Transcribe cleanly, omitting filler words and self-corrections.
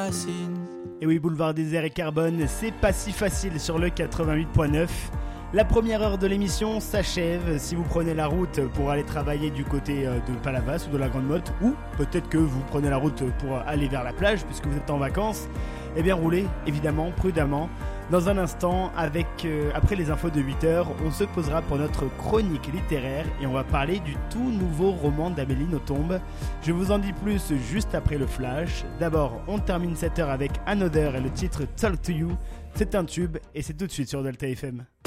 Et oui, boulevard désert et carbone, c'est pas si facile sur le 88.9. La première heure de l'émission s'achève. Si vous prenez la route pour aller travailler du côté de Palavas ou de la Grande Motte, ou peut-être que vous prenez la route pour aller vers la plage puisque vous êtes en vacances, eh bien roulez évidemment prudemment. Dans un instant, après les infos de 8h, on se posera pour notre chronique littéraire et on va parler du tout nouveau roman d'Amélie Nothomb. Je vous en dis plus juste après le flash. D'abord, on termine cette heure avec Another et le titre Talk to You. C'est un tube et c'est tout de suite sur Delta FM.